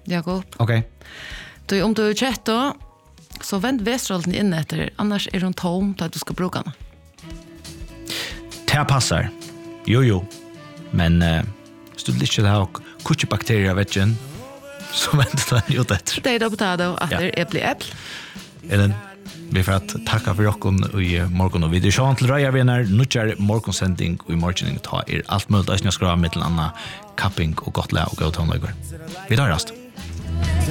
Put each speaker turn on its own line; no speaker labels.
Jakob.
Okej.
Du om du chattar så vänd västrollen in efter annars är hon tom att du ska bruka den.
Det passar. Jo. Men stod lite det här kuchibakterier vetchen. Så väntar den ju det.
Det är då potato att det äpple.
Ellen, vi får att tacka för jocken i morgon och video. Sjån till röja vänner, nutjar morgonsending och i morgonen ta allt möjligt att jag ska ha mitt annan capping och gott lä och gå till honom. Vi tar rast.